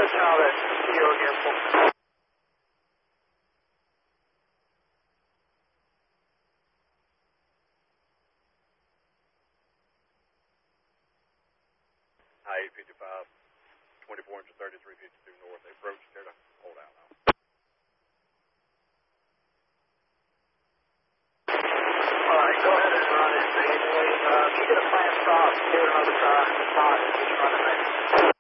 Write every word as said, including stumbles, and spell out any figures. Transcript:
us know that you're here for. High eight fifty-five, twenty-four inch thirty-three fifty-two north. They approach there to hold out now. All right, go ahead and run it manually. Uh, if you get a plant stop, give another try. If not, just run it manually.